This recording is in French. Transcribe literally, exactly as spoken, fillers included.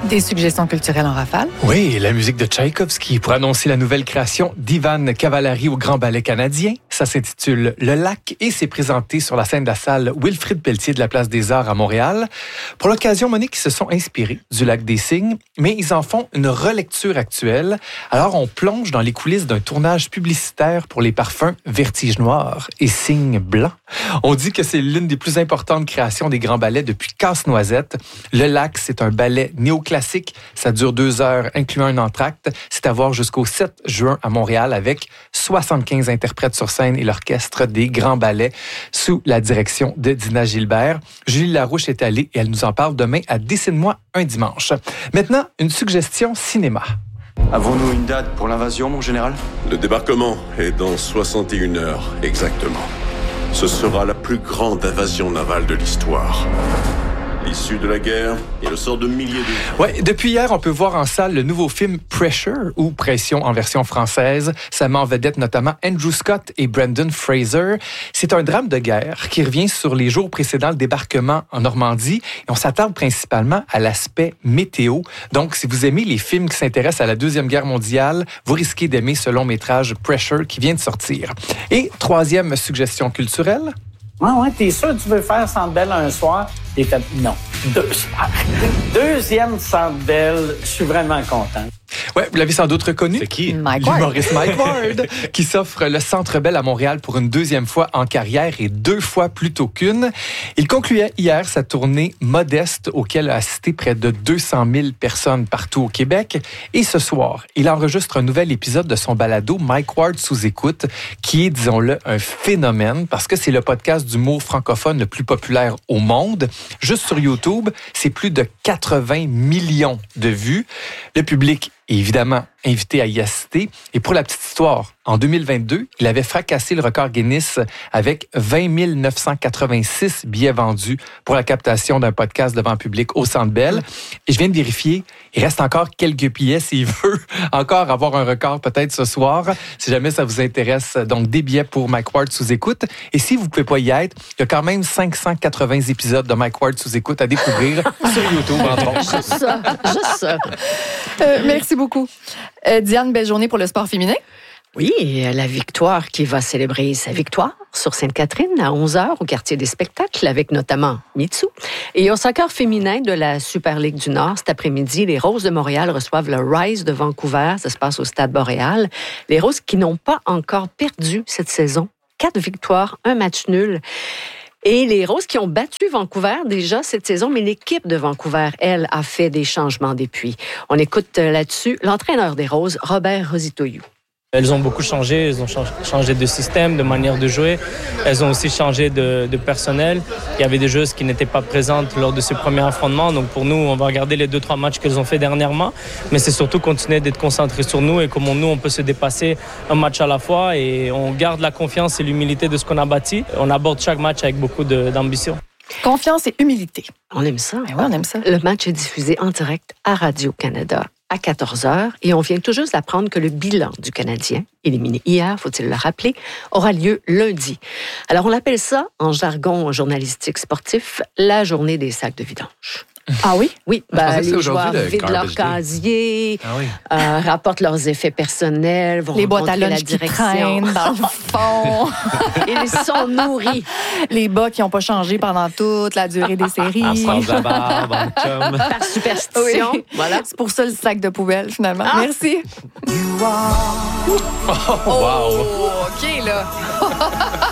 Des suggestions culturelles en rafale. Oui, la musique de Tchaïkovski pour annoncer la nouvelle création d'Ivan Cavallari au Grand Ballet canadien. Ça s'intitule Le Lac et c'est présenté sur la scène de la salle Wilfrid Pelletier de la Place des Arts à Montréal. Pour l'occasion, Monique, ils se sont inspirés du Lac des Cygnes, mais ils en font une relecture actuelle. Alors, on plonge dans les coulisses d'un tournage publicitaire pour les parfums Vertige Noir et Cygne Blanc. On dit que c'est l'une des plus importantes créations des Grands Ballets depuis Casse-Noisette. Le Lac, c'est un ballet néoclassique. Ça dure deux heures, incluant un entracte. C'est à voir jusqu'au sept juin à Montréal avec soixante-quinze interprètes sur scène et l'orchestre des Grands Ballets sous la direction de Dina Gilbert. Julie Larouche est allée et elle nous en parle demain à Dessine-moi un dimanche. Maintenant, une suggestion cinéma. Avons-nous une date pour l'invasion, mon général? Le débarquement est dans soixante et une heures, exactement. Ce sera la plus grande invasion navale de l'histoire. L'issue de la guerre et le sort de milliers de... Ouais, depuis hier, on peut voir en salle le nouveau film Pressure, ou Pression en version française. Ça met en vedette notamment Andrew Scott et Brendan Fraser. C'est un drame de guerre qui revient sur les jours précédant le débarquement en Normandie. Et on s'attarde principalement à l'aspect météo. Donc, si vous aimez les films qui s'intéressent à la Deuxième Guerre mondiale, vous risquez d'aimer ce long métrage Pressure qui vient de sortir. Et troisième suggestion culturelle... Ouais, ouais, t'es sûr que tu veux faire Centre Bell un soir? Et t'as... Non, deux soirs. Deuxième Centre Bell, je suis vraiment content. Ouais, vous l'avez sans doute reconnu. C'est qui? Mike Ward. L'humoriste Mike Ward, qui s'offre le Centre Bell à Montréal pour une deuxième fois en carrière et deux fois plutôt qu'une. Il concluait hier sa tournée modeste auquel a assisté près de deux cent mille personnes partout au Québec. Et ce soir, il enregistre un nouvel épisode de son balado Mike Ward sous écoute, qui est, disons-le, un phénomène parce que c'est le podcast d'humour francophone le plus populaire au monde. Juste sur YouTube, c'est plus de quatre-vingts millions de vues. Le public est évidemment invité à y assister. Et pour la petite histoire, en deux mille vingt-deux, il avait fracassé le record Guinness avec vingt mille neuf cent quatre-vingt-six billets vendus pour la captation d'un podcast devant public au Centre Bell. Et je viens de vérifier, il reste encore quelques billets s'il veut encore avoir un record peut-être ce soir. Si jamais ça vous intéresse, donc des billets pour Mike Ward sous écoute. Et si vous ne pouvez pas y être, il y a quand même cinq cent quatre-vingts épisodes de Mike Ward sous écoute à découvrir sur YouTube, entre autres. Juste ça, juste ça. Euh, merci beaucoup. Euh, Diane, belle journée pour le sport féminin. Oui, la victoire qui va célébrer sa victoire sur Sainte-Catherine à onze heures au quartier des spectacles avec notamment Mitsu. Et au soccer féminin de la Super Ligue du Nord, cet après-midi, les Roses de Montréal reçoivent le Rise de Vancouver. Ça se passe au Stade Boréal. Les Roses qui n'ont pas encore perdu cette saison. Quatre victoires, un match nul. Et les Roses qui ont battu Vancouver déjà cette saison, mais l'équipe de Vancouver, elle, a fait des changements depuis. On écoute là-dessus l'entraîneur des Roses, Robert Rositoyou. Elles ont beaucoup changé, elles ont changé de système, de manière de jouer. Elles ont aussi changé de, de personnel. Il y avait des joueuses qui n'étaient pas présentes lors de ce premier affrontement. Donc pour nous, on va regarder les deux, trois matchs qu'elles ont fait dernièrement. Mais c'est surtout continuer d'être concentré sur nous et comment nous, on peut se dépasser un match à la fois. Et on garde la confiance et l'humilité de ce qu'on a bâti. On aborde chaque match avec beaucoup de, d'ambition. Confiance et humilité. On aime ça. Ben oui, on aime ça. Le match est diffusé en direct à Radio-Canada à quatorze heures et on vient tout juste d'apprendre que le bilan du Canadien, éliminé hier, faut-il le rappeler, aura lieu lundi. Alors on appelle ça, en jargon journalistique sportif, la journée des sacs de vidange. Ah oui? Oui, ben, les joueurs vident leur day. casier, Ah oui. euh, rapportent leurs effets personnels, vont Les boîtes à rencontrer la lunch qui direction. traînent dans le fond. Ils sont nourris. Les bas qui n'ont pas changé pendant toute la durée des séries. En France de la barbe, en chum. Par superstition. Oui. Voilà. C'est pour ça le sac de poubelle, finalement. Ah. Merci. Oh, wow! Oh, OK, là.